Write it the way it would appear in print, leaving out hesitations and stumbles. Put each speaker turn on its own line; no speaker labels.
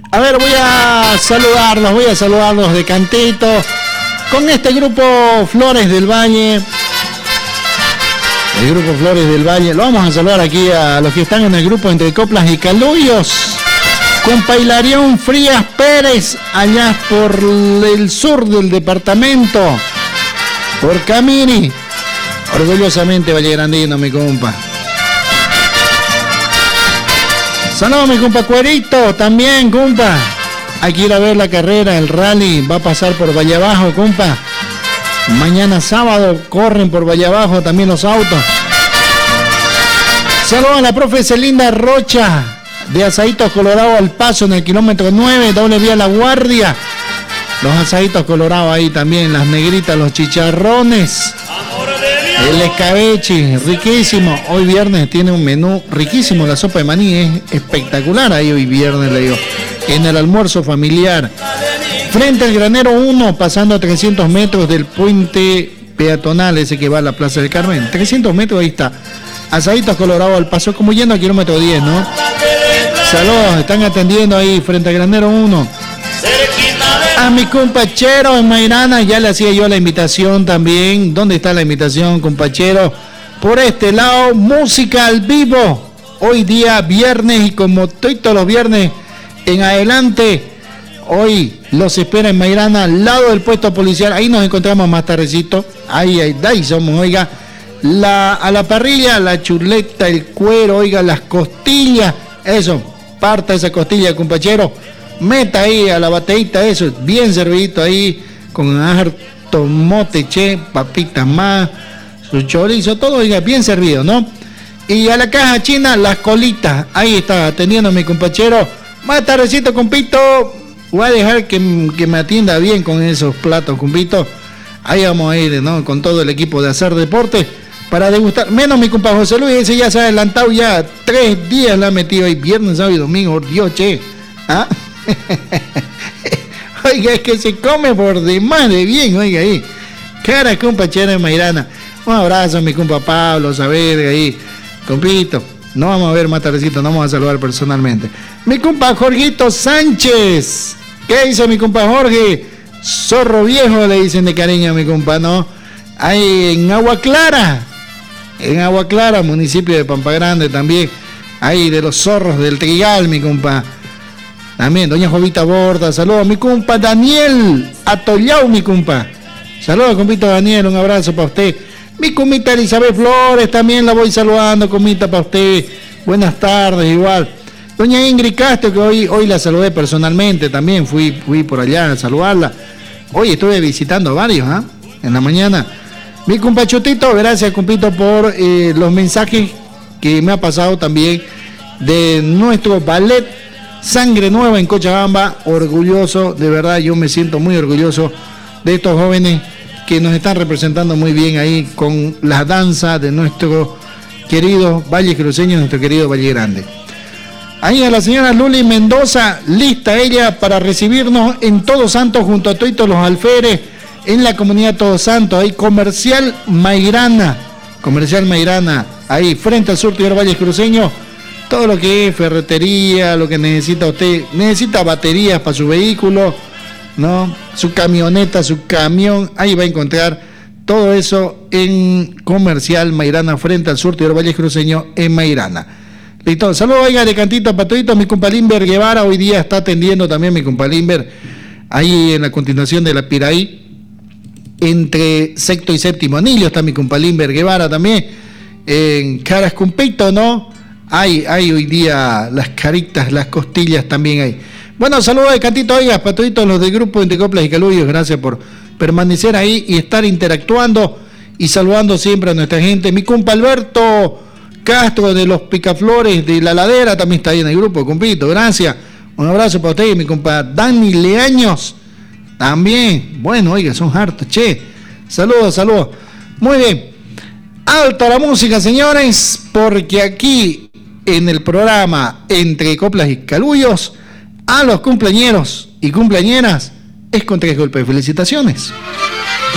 A ver, voy a saludarlos de cantito con este grupo Flores del Valle. El grupo Flores del Valle. Lo vamos a saludar aquí a los que están en el grupo Entre Coplas y Caluyos. Con Pailarión Frías Pérez, allá por el sur del departamento. Por Camini. Orgullosamente vallegrandino, mi compa. Saludos, mi compa Cuerito, también, compa. Hay que ir a ver la carrera, el rally. Va a pasar por Valle Abajo, compa. Mañana sábado corren por Valle Abajo también los autos. Saludos a la profe Celinda Rocha de Asaditos Colorado al Paso en el kilómetro 9, doble vía La Guardia. Los asaditos colorados ahí también, las negritas, los chicharrones, el escabeche, riquísimo. Hoy viernes tiene un menú riquísimo, la sopa de maní es espectacular ahí hoy viernes, le digo, en el almuerzo familiar. Frente al Granero 1, pasando a 300 metros del puente peatonal, ese que va a la Plaza del Carmen. 300 metros, ahí está. Asaditos Colorado al Paso, como yendo al kilómetro 10, ¿no? Saludos, están atendiendo ahí frente al Granero 1. A mi compachero en Mairana, ya le hacía yo la invitación también. ¿Dónde está la invitación, compachero? Por este lado, música al vivo. Hoy día viernes y como todos los viernes en adelante, hoy los espera en Mairana, al lado del puesto policial. Ahí nos encontramos más tardecito. Ahí somos, oiga. A la parrilla, la chuleta, el cuero, oiga, las costillas. Eso, parta esa costilla, compachero. Meta ahí a la bateíta, eso, bien servidito ahí, con harto mote, papitas más, su chorizo, todo, oiga, bien servido, ¿no? Y a la caja china, las colitas, ahí está, atendiendo a mi compachero. Más tardecito, compito, voy a dejar que me atienda bien con esos platos, compito. Ahí vamos a ir, ¿no? Con todo el equipo de Hacer Deporte, para degustar, menos mi compa José Luis, ese ya se ha adelantado, ya 3 días la ha metido ahí, viernes, sábado y domingo, por Dios, ¿ah? Oiga, es que se come por demás de bien, oiga ahí. Cara, compa Chera de Mairana. Un abrazo a mi compa Pablo, saber ahí, compito. No vamos a ver más tardecito, no vamos a saludar personalmente. Mi compa Jorgito Sánchez. ¿Qué dice mi compa Jorge? Zorro viejo, le dicen de cariño a mi compa, ¿no? Ahí en Agua Clara, municipio de Pampa Grande también. Ahí de los zorros del Trigal, mi compa. También, doña Jovita Borda, saludos a mi compa Daniel Atollao, mi compa. Saludos, compito Daniel, un abrazo para usted. Mi comita Elizabeth Flores, también la voy saludando, comita, para usted. Buenas tardes, igual. Doña Ingrid Castro, que hoy la saludé personalmente, también fui por allá a saludarla. Hoy estuve visitando a varios, en la mañana. Mi compa Chotito, gracias, compito, por los mensajes que me ha pasado también de nuestro ballet Sangre Nueva en Cochabamba. Orgulloso, de verdad, yo me siento muy orgulloso de estos jóvenes que nos están representando muy bien ahí con la danza de nuestro querido Valle Cruceño, nuestro querido Valle Grande. Ahí a la señora Luli Mendoza, lista ella para recibirnos en Todos Santos junto a todos los alferes en la comunidad Todos Santos, ahí Comercial Mairana, ahí frente al surtidor Valle Cruceño. Todo lo que es ferretería, lo que necesita usted, necesita baterías para su vehículo, ¿no? Su camioneta, su camión, ahí va a encontrar todo eso en Comercial Mairana, frente al surtidor Valle Cruceño en Mairana. Listo, saludos, oiga, de cantito para toditos. Mi compa Limber Guevara hoy día está atendiendo también, mi compa Limber, ahí en la continuación de la Piraí, entre sexto y séptimo anillo, está mi compa Limber Guevara también, en Caras con Peito, ¿no? Hay hoy día las caritas, las costillas también hay. Bueno, saludos de cantito, oiga, para todos los del grupo Entre Coplas y Caluyos, gracias por permanecer ahí y estar interactuando y saludando siempre a nuestra gente. Mi compa Alberto Castro de los Picaflores de la Ladera también está ahí en el grupo, compito, gracias. Un abrazo para usted y mi compa Dani Leaños también. Bueno, oiga, son hartos, Saludos. Muy bien. Alta la música, señores, porque aquí en el programa Entre Coplas y Caluyos, a los cumpleañeros y cumpleañeras es con 3 golpes. Felicitaciones.